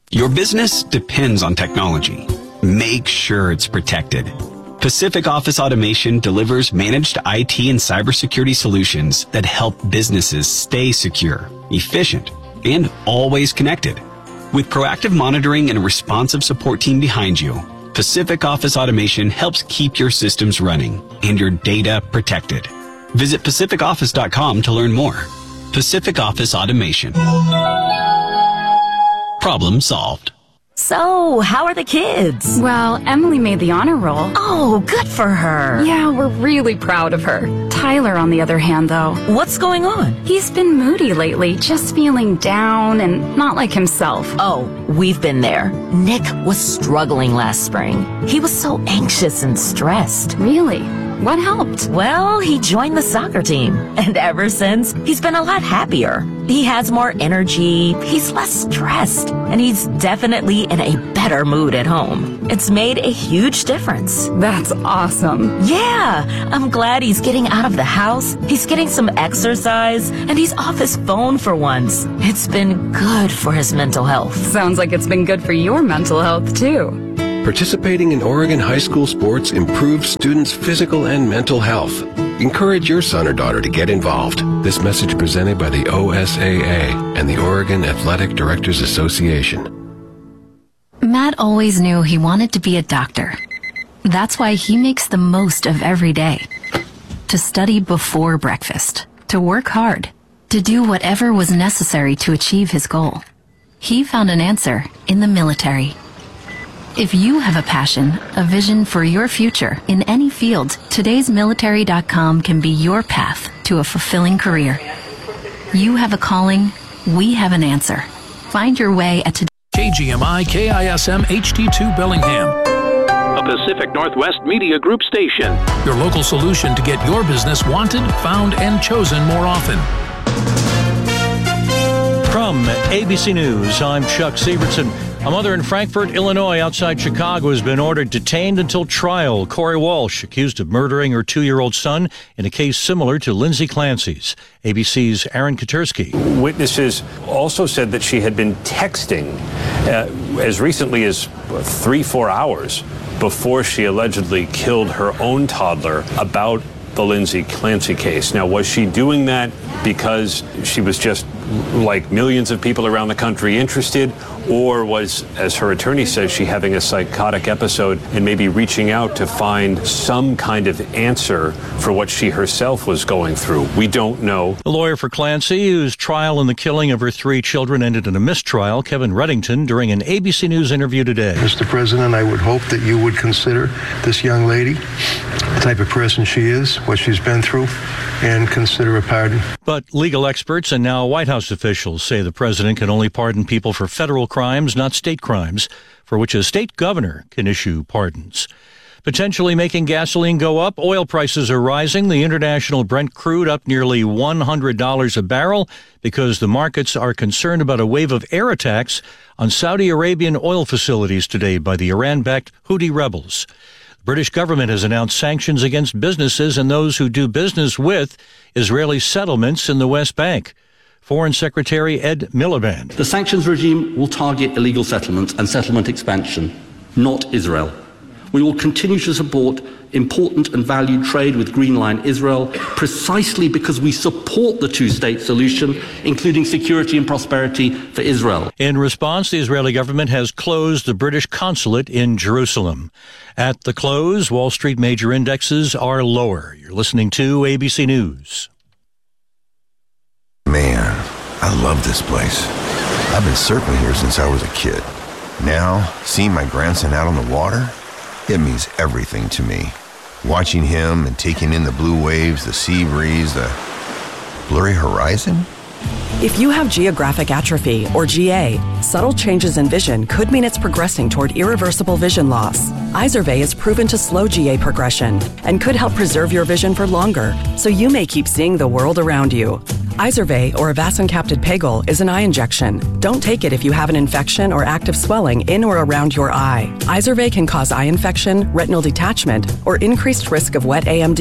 Your business depends on technology. Make sure it's protected. Pacific Office Automation delivers managed IT and cybersecurity solutions that help businesses stay secure, efficient, and always connected. With proactive monitoring and a responsive support team behind you, Pacific Office Automation helps keep your systems running and your data protected. Visit pacificoffice.com to learn more. Pacific Office Automation. Problem solved. So, how are the kids? Well, Emily made the honor roll. Oh, good for her. Yeah, we're really proud of her. Tyler, on the other hand, though. What's going on? He's been moody lately, just feeling down and not like himself. Oh, we've been there. Nick was struggling last spring. He was so anxious and stressed. Really? What helped? Well, he joined the soccer team, and ever since, he's been a lot happier. He has more energy, he's less stressed, and he's definitely in a better mood at home. It's made a huge difference. That's awesome. Yeah, I'm glad he's getting out of the house, he's getting some exercise, and he's off his phone for once. It's been good for his mental health. Sounds like it's been good for your mental health, too. Participating in Oregon high school sports improves students' physical and mental health. Encourage your son or daughter to get involved. This message presented by the OSAA and the Oregon Athletic Directors Association. Matt always knew he wanted to be a doctor. That's why he makes the most of every day. To study before breakfast, to work hard, to do whatever was necessary to achieve his goal. He found an answer in the military. If you have a passion, a vision for your future in any field, todaysmilitary.com can be your path to a fulfilling career. You have a calling, we have an answer. Find your way at KGMI KISM HD2 Bellingham, a Pacific Northwest Media Group station. your local solution to get your business wanted, found, and chosen more often. From ABC News, I'm Chuck Sievertson. A mother in Frankfort, Illinois, outside Chicago, has been ordered detained until trial. Corey Walsh, accused of murdering her 2-year-old son in a case similar to Lindsay Clancy's. ABC's Aaron Katersky. Witnesses also said that she had been texting as recently as 3-4 hours before she allegedly killed her own toddler about the Lindsay Clancy case. Now, was she doing that because she was just, like millions of people around the country, interested, or was, as her attorney says, she having a psychotic episode and maybe reaching out to find some kind of answer for what she herself was going through? We don't know. The lawyer for Clancy, whose trial in the killing of her 3 children ended in a mistrial, Kevin Reddington, during an ABC News interview today. Mr. President, I would hope that you would consider this young lady, the type of person she is, what she's been through, and consider a pardon. But legal experts and now White House officials say the president can only pardon people for federal crimes, not state crimes, for which a state governor can issue pardons. Potentially making gasoline go up, oil prices are rising. The international Brent crude up nearly $100 a barrel because the markets are concerned about a wave of air attacks on Saudi Arabian oil facilities today by the Iran-backed Houthi rebels. The British government has announced sanctions against businesses and those who do business with Israeli settlements in the West Bank. Foreign Secretary Ed Miliband. The sanctions regime will target illegal settlements and settlement expansion, not Israel. We will continue to support important and valued trade with Green Line Israel precisely because we support the two-state solution, including security and prosperity for Israel. In response, the Israeli government has closed the British consulate in Jerusalem. At the close, Wall Street major indexes are lower. You're listening to ABC News. Man, I love this place. I've been surfing here since I was a kid. Now, seeing my grandson out on the water, it means everything to me. Watching him and taking in the blue waves, the sea breeze, the blurry horizon. If you have geographic atrophy, or GA, subtle changes in vision could mean it's progressing toward irreversible vision loss. Izervay is proven to slow GA progression and could help preserve your vision for longer, so you may keep seeing the world around you. Izervay, or avacincaptad pegol, is an eye injection. Don't take it if you have an infection or active swelling in or around your eye. Izervay can cause eye infection, retinal detachment, or increased risk of wet AMD.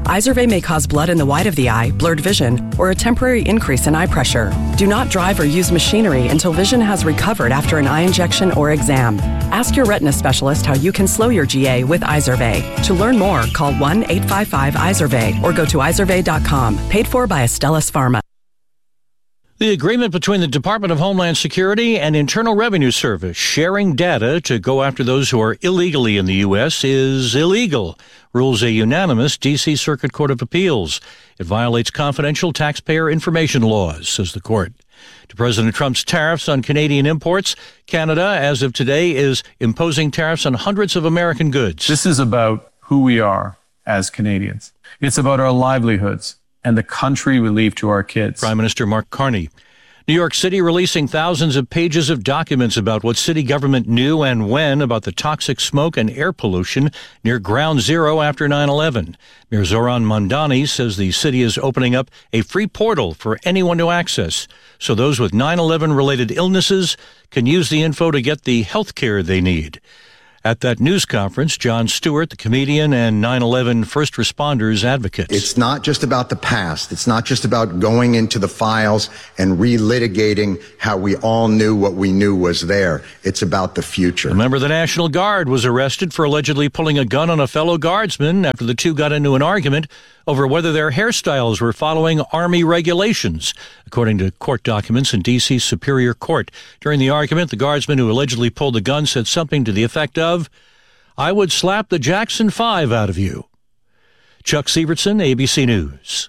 Izervay may cause blood in the white of the eye, blurred vision, or a temporary increase in eye pressure. Do not drive or use machinery until vision has recovered after an eye injection or exam. Ask your retina specialist how you can slow your GA with Izervay. To learn more, call 1-855-IZERVAY or go to izervay.com. Paid for by Astellas Pharma. The agreement between the Department of Homeland Security and Internal Revenue Service sharing data to go after those who are illegally in the U.S. is illegal, rules a unanimous D.C. Circuit Court of Appeals. It violates confidential taxpayer information laws, says the court. To President Trump's tariffs on Canadian imports, Canada, as of today, is imposing tariffs on hundreds of American goods. This is about who we are as Canadians. It's about our livelihoods and the country we leave to our kids. Prime Minister Mark Carney. New York City releasing thousands of pages of documents about what city government knew and when about the toxic smoke and air pollution near Ground Zero after 9/11. Mayor Zoran Mondani says the city is opening up a free portal for anyone to access, so those with 9/11-related illnesses can use the info to get the health care they need. At that news conference, Jon Stewart, the comedian and 9/11 first responders advocate. It's not just about the past. It's not just about going into the files and relitigating how we all knew what we knew was there. It's about the future. A member of the National Guard was arrested for allegedly pulling a gun on a fellow guardsman after the two got into an argument over whether their hairstyles were following Army regulations, according to court documents in D.C. Superior Court. During the argument, the guardsman who allegedly pulled the gun said something to the effect of, "I would slap the Jackson 5 out of you." Chuck Sievertson, ABC News.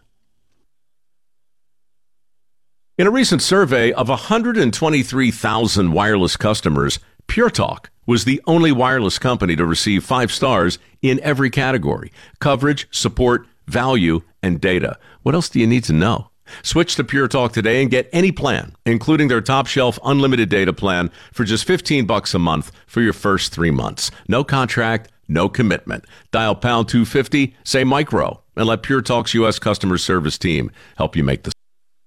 In a recent survey of 123,000 wireless customers, Pure Talk was the only wireless company to receive 5 stars in every category: coverage, support, value, and data. What else do you need to know? Switch to Pure Talk today and get any plan, including their top shelf unlimited data plan, for just $15 a month for your first 3 months. No contract, no commitment. Dial pound 250, say micro, and let Pure Talk's U.S. customer service team help you make the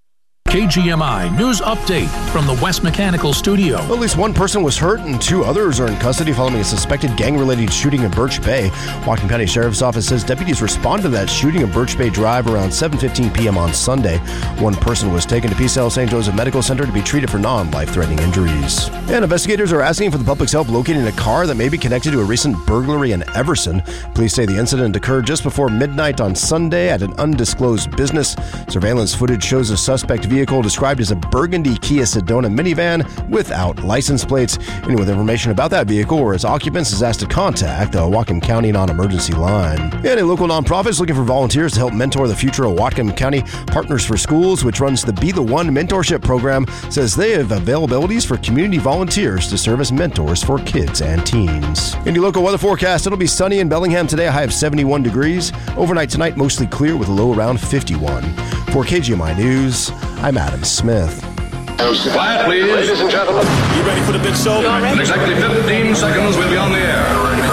KGMI News Update from the West Mechanical Studio. Well, at least one person was hurt and 2 others are in custody following a suspected gang-related shooting in Birch Bay. Whatcom County Sheriff's Office says deputies responded to that shooting in Birch Bay Drive around 7:15 p.m. on Sunday. One person was taken to PCL St. Joseph Medical Center to be treated for non-life-threatening injuries. And investigators are asking for the public's help locating a car that may be connected to a recent burglary in Everson. Police say the incident occurred just before midnight on Sunday at an undisclosed business. Surveillance footage shows a suspect vehicle described as a burgundy Kia Sedona minivan without license plates. Anyone with information about that vehicle or its occupants is asked to contact the Whatcom County non-emergency line. And a local nonprofit is looking for volunteers to help mentor the future of Whatcom County. Partners for Schools, which runs the Be the One mentorship program, says they have availabilities for community volunteers to serve as mentors for kids and teens. In your local weather forecast, it'll be sunny in Bellingham today, a high of 71 degrees. Overnight tonight, mostly clear with a low around 51. For KGMI News, I'm Adam Smith. Quiet, please. Ladies and gentlemen. You ready for the big show? In exactly 15 seconds, we'll be on the air.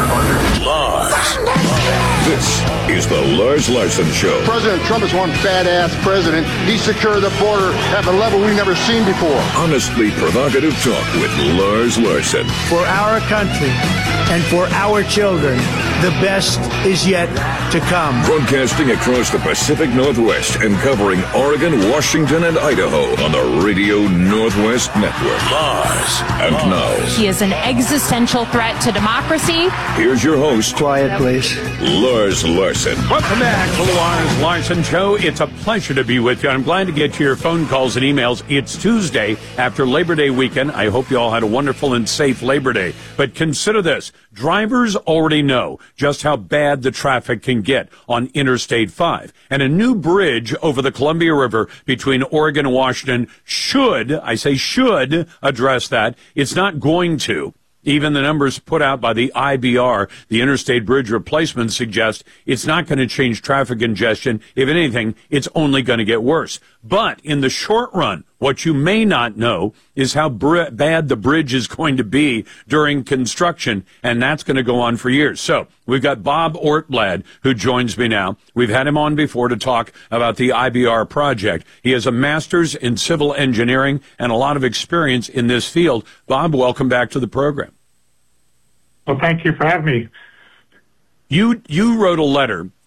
Lars. This is the Lars Larson Show. President Trump is one badass president. He secured the border at a level we've never seen before. Honestly provocative talk with Lars Larson. For our country and for our children, the best is yet to come. Broadcasting across the Pacific Northwest and covering Oregon, Washington, and Idaho on the Radio Northwest Network. Lars. And now. He is an existential threat to democracy. Here's your host. Quiet, please. Lars Larson. Welcome back to the Lars Larson Show. It's a pleasure to be with you. I'm glad to get your phone calls and emails. It's Tuesday after Labor Day weekend. I hope you all had a wonderful and safe Labor Day. But consider this. Drivers already know just how bad the traffic can get on Interstate 5. And a new bridge over the Columbia River between Oregon and Washington should address that. It's not going to. Even the numbers put out by the IBR, the Interstate Bridge Replacement, suggest it's not going to change traffic congestion. If anything, it's only going to get worse. But in the short run, what you may not know is how bad the bridge is going to be during construction, and that's going to go on for years. So we've got Bob Ortblad, who joins me now. We've had him on before to talk about the IBR project. He has a master's in civil engineering and a lot of experience in this field. Bob, welcome back to the program. Well, thank you for having me. You wrote a letter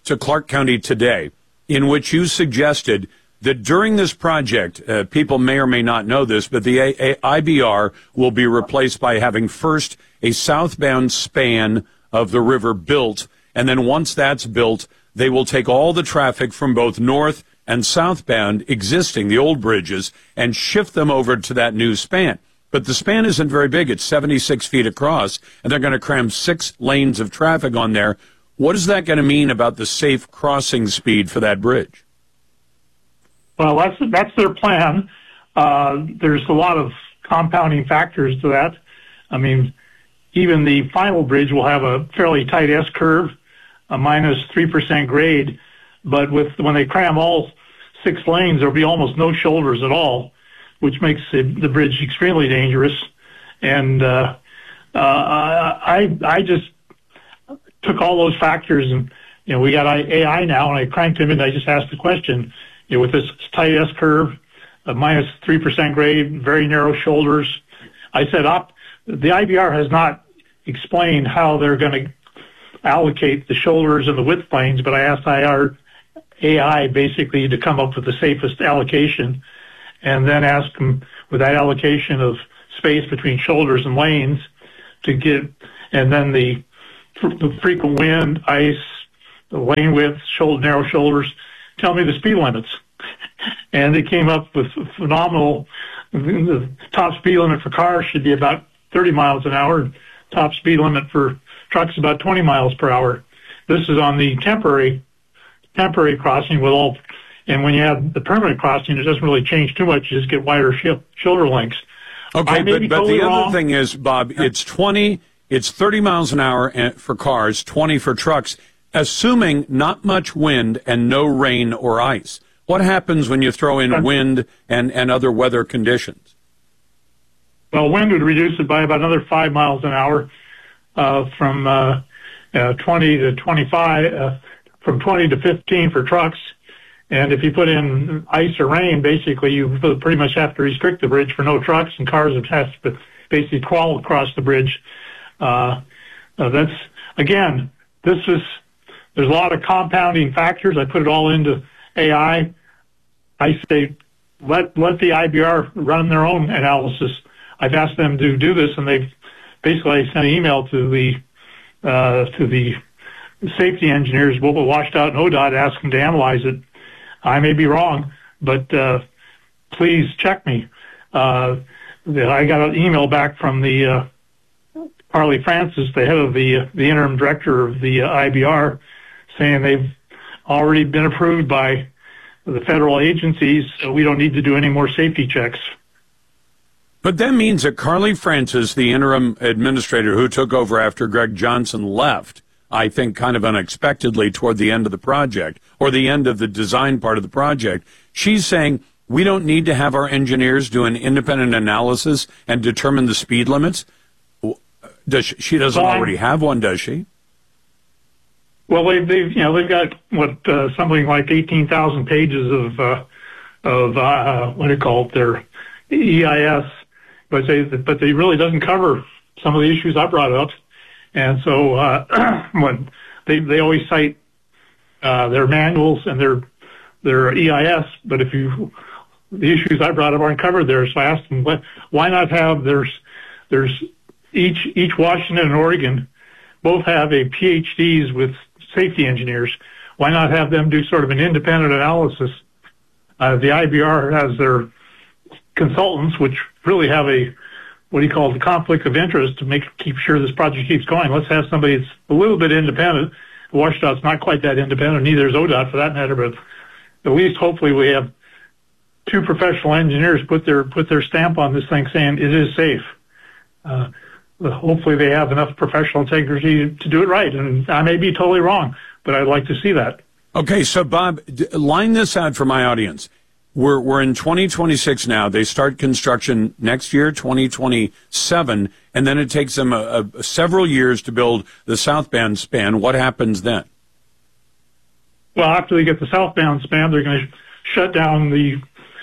to Clark County today in which you suggested that during this project, people may or may not know this, but the IBR will be replaced by having first a southbound span of the river built, and then once that's built, they will take all the traffic from both north and southbound existing, the old bridges, and shift them over to that new span. But the span isn't very big. It's 76 feet across, and they're going to cram 6 lanes of traffic on there. What is that going to mean about the safe crossing speed for that bridge? Well, that's their plan. There's a lot of compounding factors to that. I mean, even the final bridge will have a fairly tight S-curve, a minus 3% grade, but when they cram all 6 lanes, there'll be almost no shoulders at all, which makes the bridge extremely dangerous. And I just took all those factors, and we got AI now, and I cranked him, and I just asked the question, with this tight S-curve, a minus 3% grade, very narrow shoulders. I said, the IBR has not explained how they're going to allocate the shoulders and the width planes, but I asked AI basically to come up with the safest allocation, and then ask them with that allocation of space between shoulders and lanes to get, and then the frequent wind, ice, the lane width, narrow shoulders, tell me the speed limits. And they came up with phenomenal, the top speed limit for cars should be about 30 miles an hour. Top speed limit for trucks about 20 miles per hour. This is on the temporary crossing with all, and when you have the permanent crossing, it doesn't really change too much. You just get wider shoulder lengths. Okay, but the other thing is, Bob, it's 30 miles an hour for cars, 20 for trucks, assuming not much wind and no rain or ice. What happens when you throw in wind and other weather conditions? Well, wind would reduce it by about another 5 miles an hour, from 20 to 25, from 20 to 15 for trucks. And if you put in ice or rain, basically you pretty much have to restrict the bridge for no trucks, and cars have to basically crawl across the bridge. There's a lot of compounding factors. I put it all into AI. I say, let the IBR run their own analysis. I've asked them to do this, and they've basically sent an email to the safety engineers, both at WashDOT and ODOT, asking them to analyze it. I may be wrong, but please check me. I got an email back from the Harley Francis, the head of the interim director of the IBR, saying they've already been approved by the federal agencies, so we don't need to do any more safety checks. But that means that Carly Francis, the interim administrator who took over after Greg Johnson left, I think kind of unexpectedly toward the end of the project, or the end of the design part of the project, she's saying we don't need to have our engineers do an independent analysis and determine the speed limits. She doesn't already have one, does she? Well, they've got something like 18,000 pages of what do you call it, their EIS, but they really doesn't cover some of the issues I brought up, and so when they always cite their manuals and their EIS, but the issues I brought up aren't covered there. So I asked them, why not have there's each Washington and Oregon both have a PhDs with safety engineers. Why not have them do sort of an independent analysis? The IBR has their consultants, which really have a conflict of interest to keep sure this project keeps going. Let's have somebody that's a little bit independent. WashDOT's not quite that independent, neither is ODOT for that matter, but at least hopefully we have 2 professional engineers put their stamp on this thing saying it is safe. Hopefully they have enough professional integrity to do it right, and I may be totally wrong, but I'd like to see that. Okay, so Bob, line this out for my audience. We're in 2026 now. They start construction next year, 2027, and then it takes them several years to build the southbound span. What happens then? Well, after they get the southbound span, they're going to shut down the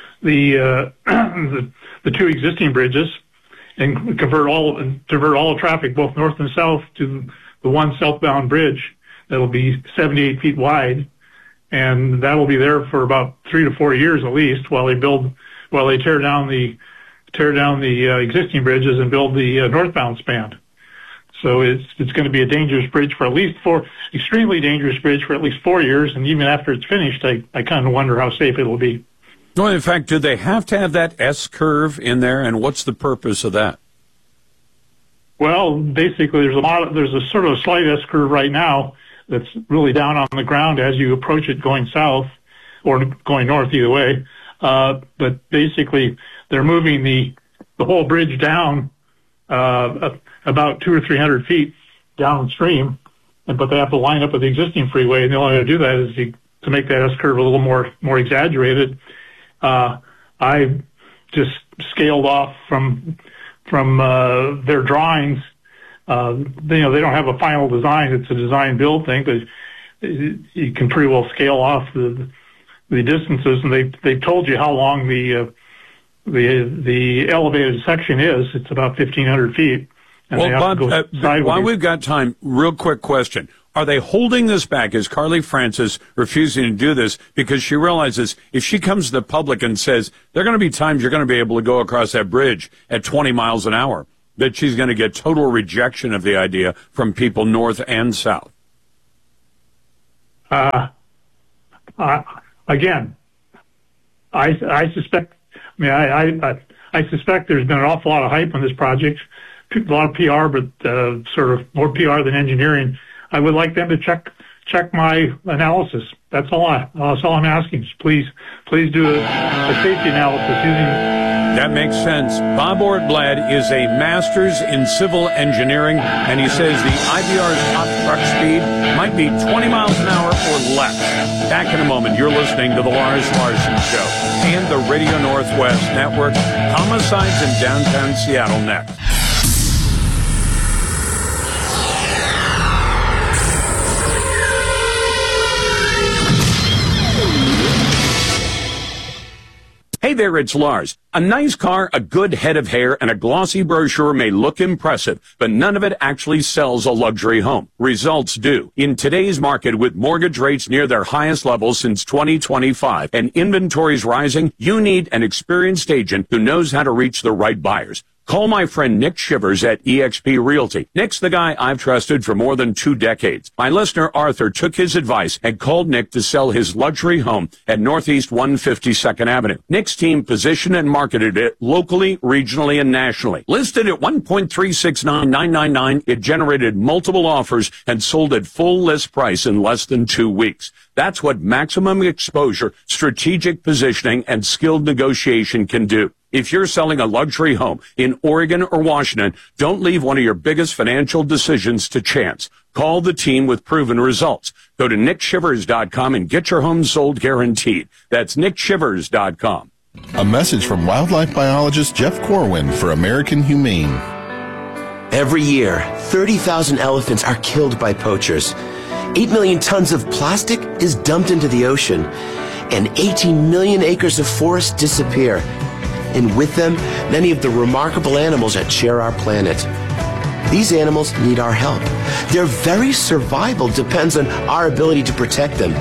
2 existing bridges and divert all traffic, both north and south, to the one southbound bridge. that'll be 78 feet wide, and that'll be there for about 3 to 4 years at least while they tear down the existing bridges and build the northbound span. So it's going to be a dangerous bridge for extremely dangerous bridge for at least 4 years, and even after it's finished, I kind of wonder how safe it'll be. No, in fact, do they have to have that S curve in there, and what's the purpose of that? Well, basically, there's a sort of a slight S curve right now that's really down on the ground as you approach it going south or going north, either way. But basically, they're moving the whole bridge down about 200 or 300 feet downstream, but they have to line up with the existing freeway, and the only way to do that is to make that S curve a little more exaggerated. I just scaled off from their drawings. They don't have a final design; it's a design build thing, but you can pretty well scale off the distances, and they told you how long the elevated section is. It's about 1,500 feet. And well, Bob, while we've got time, real quick question. Are they holding this back? Is Carly Francis refusing to do this because she realizes if she comes to the public and says there are going to be times you're going to be able to go across that bridge at 20 miles an hour, that she's going to get total rejection of the idea from people north and south? Again, I suspect. I suspect there's been an awful lot of hype on this project, a lot of PR, but sort of more PR than engineering. I would like them to check my analysis. That's all I'm asking. Please do a safety analysis using. That makes sense. Bob Ortblad is a master's in civil engineering, and he says the IBR's top truck speed might be 20 miles an hour or less. Back in a moment. You're listening to the Lars Larson Show and the Radio Northwest Network. Homicides in downtown Seattle next. Hey there, it's Lars. A nice car, a good head of hair, and a glossy brochure may look impressive, but none of it actually sells a luxury home. Results do. In today's market, with mortgage rates near their highest levels since 2025 and inventories rising, you need an experienced agent who knows how to reach the right buyers. Call my friend Nick Shivers at eXp Realty. Nick's the guy I've trusted for more than 2 decades. My listener Arthur took his advice and called Nick to sell his luxury home at Northeast 152nd Avenue. Nick's team positioned and marketed it locally, regionally, and nationally. Listed at $1.369999, it generated multiple offers and sold at full list price in less than 2 weeks. That's what maximum exposure, strategic positioning, and skilled negotiation can do. If you're selling a luxury home in Oregon or Washington, don't leave one of your biggest financial decisions to chance. Call the team with proven results. Go to nickshivers.com and get your home sold guaranteed. That's nickshivers.com. A message from wildlife biologist Jeff Corwin for American Humane. Every year, 30,000 elephants are killed by poachers. 8 million tons of plastic is dumped into the ocean, and 18 million acres of forest disappear. And with them, many of the remarkable animals that share our planet. These animals need our help. Their very survival depends on our ability to protect them.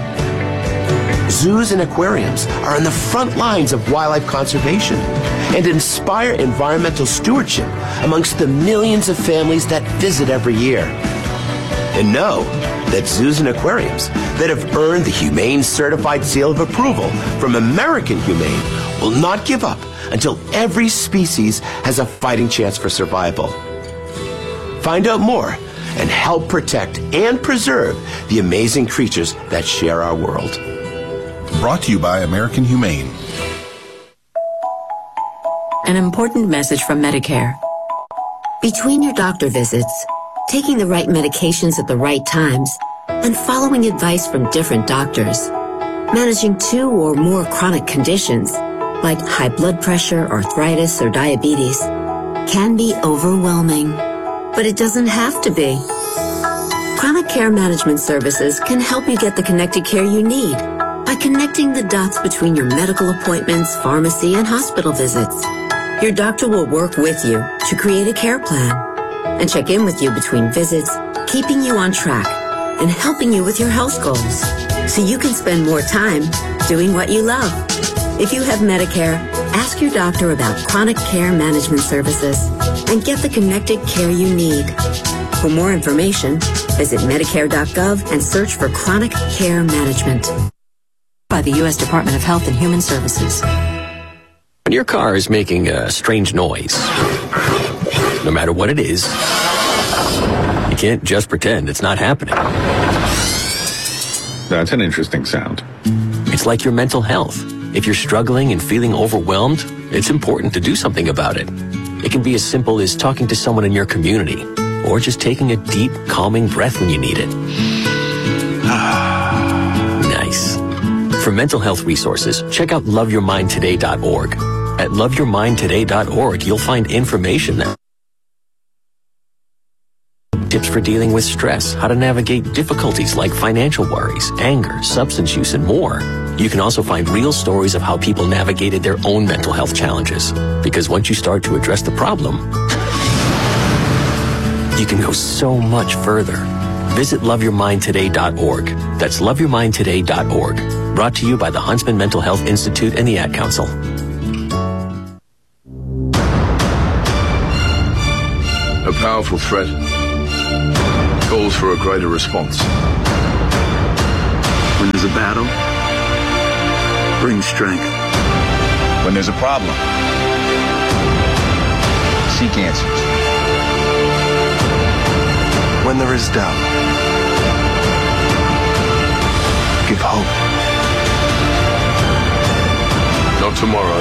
Zoos and aquariums are on the front lines of wildlife conservation and inspire environmental stewardship amongst the millions of families that visit every year. And know that zoos and aquariums that have earned the Humane Certified Seal of Approval from American Humane will not give up until every species has a fighting chance for survival. Find out more and help protect and preserve the amazing creatures that share our world. Brought to you by American Humane. An important message from Medicare. Between your doctor visits, taking the right medications at the right times, and following advice from different doctors, managing 2 or more chronic conditions like high blood pressure, arthritis, or diabetes, can be overwhelming. But it doesn't have to be. Chronic Care Management Services can help you get the connected care you need by connecting the dots between your medical appointments, pharmacy, and hospital visits. Your doctor will work with you to create a care plan and check in with you between visits, keeping you on track and helping you with your health goals, so you can spend more time doing what you love. If you have Medicare, ask your doctor about chronic care management services and get the connected care you need. For more information, visit Medicare.gov and search for chronic care management. By the U.S. Department of Health and Human Services. When your car is making a strange noise, no matter what it is, you can't just pretend it's not happening. That's an interesting sound. It's like your mental health. If you're struggling and feeling overwhelmed, it's important to do something about it. It can be as simple as talking to someone in your community, or just taking a deep, calming breath when you need it. Nice. For mental health resources, check out loveyourmindtoday.org. At loveyourmindtoday.org, you'll find information that tips for dealing with stress, how to navigate difficulties like financial worries, anger, substance use, and more. You can also find real stories of how people navigated their own mental health challenges. Because once you start to address the problem, you can go so much further. Visit loveyourmindtoday.org. That's loveyourmindtoday.org. Brought to you by the Huntsman Mental Health Institute and the Ad Council. A powerful threat calls for a greater response. When there's a battle, bring strength. When there's a problem, seek answers. When there is doubt, give hope. Not tomorrow.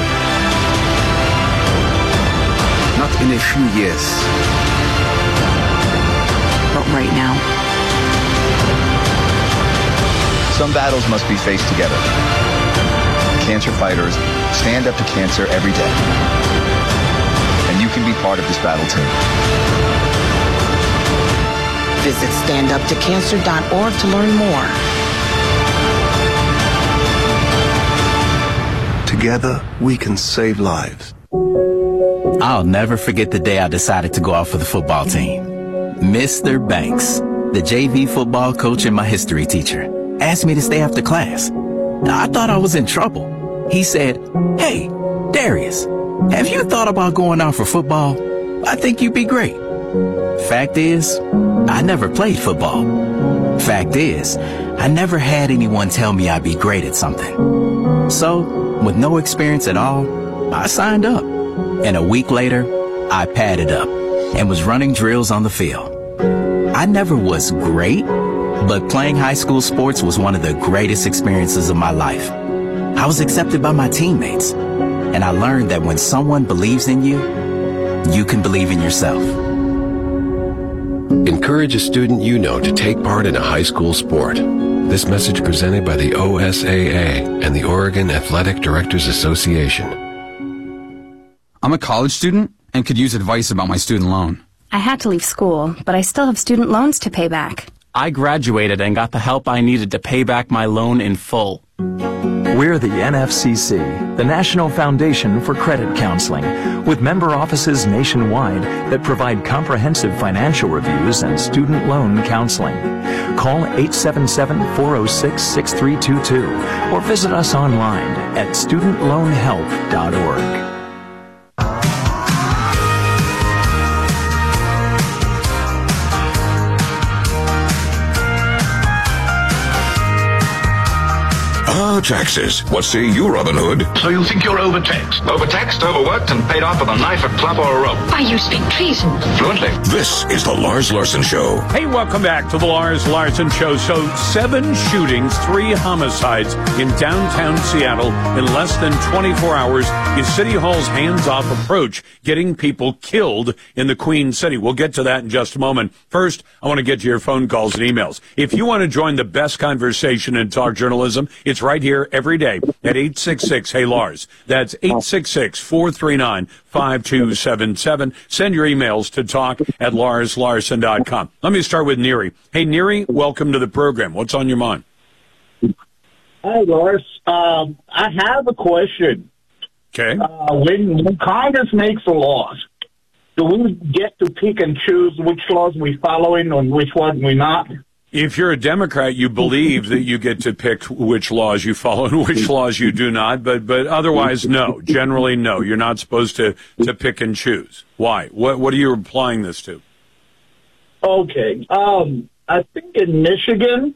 Not in a few years. But right now. Some battles must be faced together. Cancer fighters stand up to cancer every day. And you can be part of this battle too. Visit standuptocancer.org to learn more. Together, we can save lives. I'll never forget the day I decided to go out for the football team. Mr. Banks, the JV football coach and my history teacher, asked me to stay after class. I thought I was in trouble. He said, "Hey, Darius, have you thought about going out for football? I think you'd be great." Fact is, I never played football. Fact is, I never had anyone tell me I'd be great at something. So, with no experience at all, I signed up. And a week later, I padded up and was running drills on the field. I never was great, but playing high school sports was one of the greatest experiences of my life. I was accepted by my teammates, and I learned that when someone believes in you, you can believe in yourself. Encourage a student you know to take part in a high school sport. This message presented by the OSAA and the Oregon Athletic Directors Association. I'm a college student and could use advice about my student loan. I had to leave school, but I still have student loans to pay back. I graduated and got the help I needed to pay back my loan in full. We're the NFCC, the National Foundation for Credit Counseling, with member offices nationwide that provide comprehensive financial reviews and student loan counseling. Call 877-406-6322 or visit us online at studentloanhelp.org. Ah, taxes. What say you, Robin Hood? So you think you're overtaxed? Overtaxed, overworked, and paid off with a knife, a club, or a rope? Why, you speak treason. Fluently. This is the Lars Larson Show. Hey, welcome back to the Lars Larson Show. So 7 shootings, 3 homicides in downtown Seattle in less than 24 hours is City Hall's hands-off approach getting people killed in the Queen City. We'll get to that in just a moment. First, I want to get to your phone calls and emails. If you want to join the best conversation in talk journalism, it's right here every day at 866-HEY-LARS. That's 866-439-5277. Send your emails to talk@larslarson.com. Let me start with Neri. Hey, Neri, welcome to the program. What's on your mind? Hi, Lars. I have a question. Okay. When Congress makes the laws, do we get to pick and choose which laws we're following and which ones we're not? If you're a Democrat, you believe that you get to pick which laws you follow and which laws you do not, but otherwise, no. Generally, no. You're not supposed to pick and choose. Why? What are you applying this to? Okay. I think in Michigan,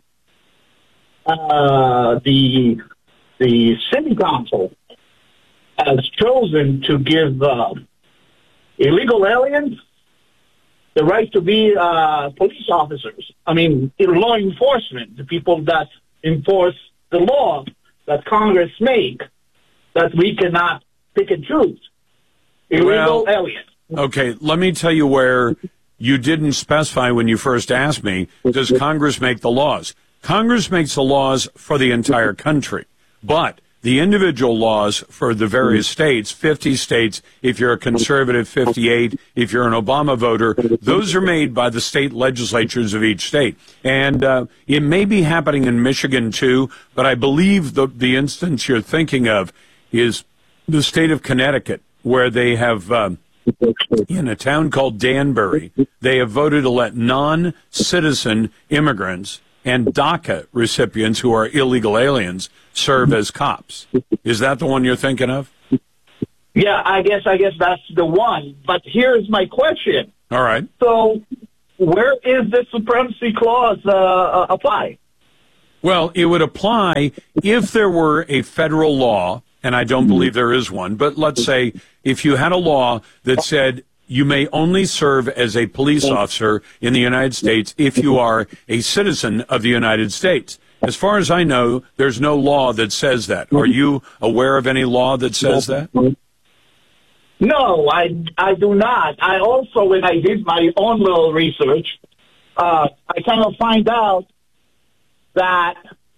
the city council has chosen to give illegal aliens the right to be police officers. I mean, law enforcement, the people that enforce the law that Congress make, that we cannot pick and choose. Illegal aliens. Okay, let me tell you where you didn't specify when you first asked me, does Congress make the laws? Congress makes the laws for the entire country, but the individual laws for the various states, 50 states, if you're a conservative, 58, if you're an Obama voter, those are made by the state legislatures of each state. And it may be happening in Michigan, too, but I believe the instance you're thinking of is the state of Connecticut, where they have, in a town called Danbury, they have voted to let non-citizen immigrants and DACA recipients who are illegal aliens serve as cops. Is that the one you're thinking of? Yeah, I guess that's the one. But here's my question. All right. So where is the supremacy clause apply? Well, it would apply if there were a federal law, and I don't believe there is one, but let's say if you had a law that said you may only serve as a police officer in the United States if you are a citizen of the United States. As far as I know, there's no law that says that. Are you aware of any law that says that? No, I do not. I also, when I did my own little research, I kind of find out that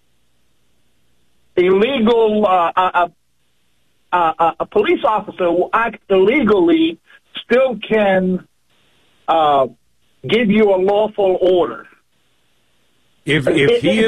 illegal a police officer who acts illegally still can give you a lawful order. If he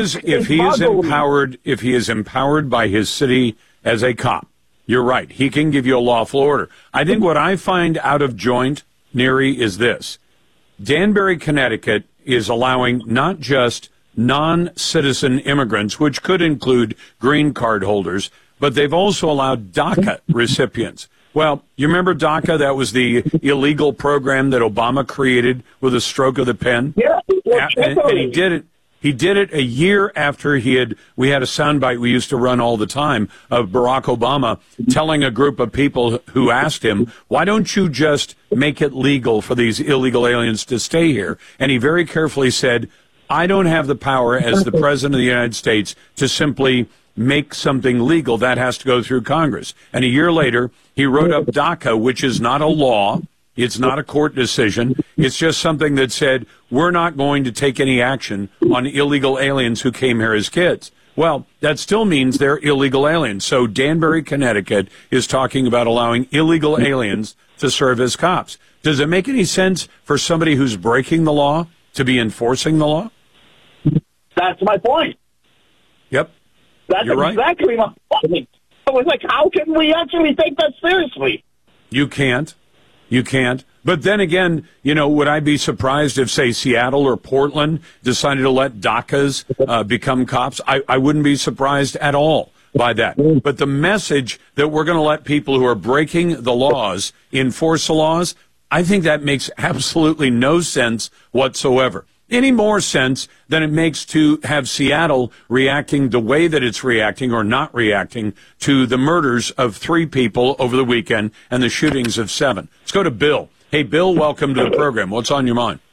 is empowered by his city as a cop, you're right. He can give you a lawful order. I think what I find out of joint, Neary, is this. Danbury, Connecticut is allowing not just non-citizen immigrants, which could include green card holders, but they've also allowed DACA recipients. Well, you remember DACA? That was the illegal program that Obama created with a stroke of the pen. Yeah, and he did it. He did it a year after we had a soundbite we used to run all the time of Barack Obama telling a group of people who asked him, why don't you just make it legal for these illegal aliens to stay here? And he very carefully said, I don't have the power as the president of the United States to simply make something legal. That has to go through Congress. And a year later, he wrote up DACA, which is not a law. It's not a court decision. It's just something that said, we're not going to take any action on illegal aliens who came here as kids. Well, that still means they're illegal aliens. So Danbury, Connecticut is talking about allowing illegal aliens to serve as cops. Does it make any sense for somebody who's breaking the law to be enforcing the law? That's my point. Yep. That's exactly my point. I was like, how can we actually take that seriously? You can't. You can't. But then again, would I be surprised if, say, Seattle or Portland decided to let DACAs become cops? I wouldn't be surprised at all by that. But the message that we're going to let people who are breaking the laws enforce the laws, I think that makes absolutely no sense whatsoever. Any more sense than it makes to have Seattle reacting the way that it's reacting or not reacting to the murders of 3 people over the weekend and the shootings of 7. Let's go to Bill. Hey, Bill, welcome to the program. What's on your mind?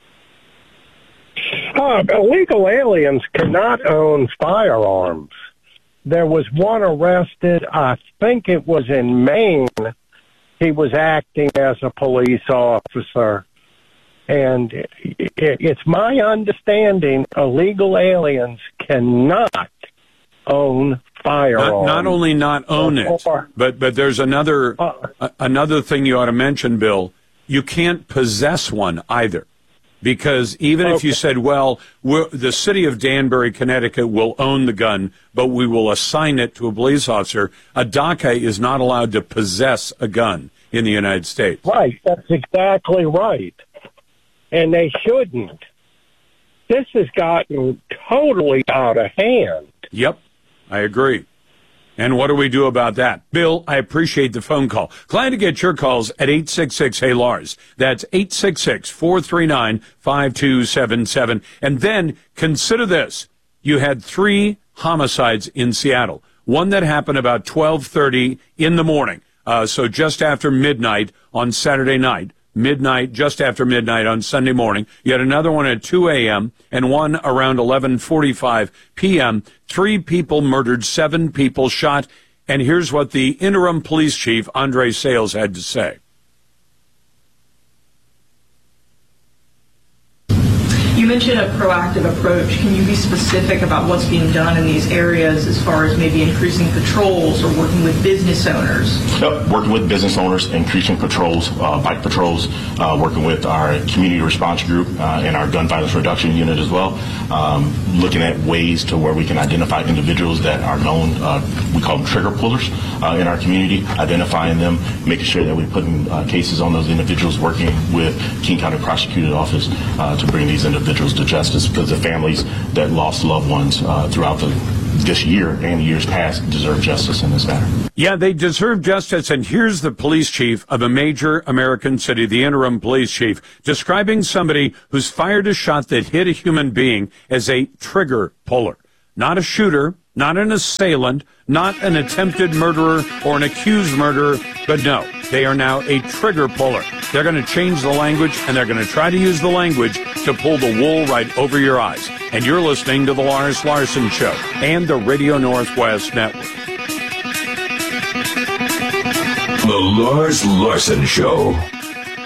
Illegal aliens cannot own firearms. There was one arrested, I think it was in Maine. He was acting as a police officer. And it's my understanding illegal aliens cannot own firearms. Not only not own it, but there's another thing you ought to mention, Bill. You can't possess one either. Because even if you said, well, the city of Danbury, Connecticut will own the gun, but we will assign it to a police officer, a DACA is not allowed to possess a gun in the United States. Right, that's exactly right. And they shouldn't. this has gotten totally out of hand. Yep, I agree. And what do we do about that? Bill, I appreciate the phone call. Glad to get your calls at 866-HEY-LARS. That's 866-439-5277. And then consider this. You had 3 homicides in Seattle. One that happened about 12:30 in the morning. So just after midnight on Saturday night. Midnight, just after midnight on Sunday morning. You had another one at 2 a.m. and one around 11:45 p.m. 3 people murdered, 7 people shot. And here's what the interim police chief, Andre Sales, had to say. You mentioned a proactive approach. Can you be specific about what's being done in these areas as far as maybe increasing patrols or working with business owners? Yep, working with business owners, increasing patrols, bike patrols, working with our community response group and our gun violence reduction unit as well, looking at ways to where we can identify individuals that are known, we call them trigger pullers in our community, identifying them, making sure that we're putting cases on those individuals, working with King County Prosecutor's Office to bring these individuals to justice, because the families that lost loved ones throughout this year and years past deserve justice in this matter. Yeah, they deserve justice. And here's the police chief of a major American city, the interim police chief, describing somebody who's fired a shot that hit a human being as a trigger puller. Not a shooter, not an assailant, not an attempted murderer or an accused murderer, but no, they are now a trigger puller. They're going to change the language, and they're going to try to use the language to pull the wool right over your eyes. And you're listening to the Lars Larson Show and the Radio Northwest Network. The Lars Larson Show.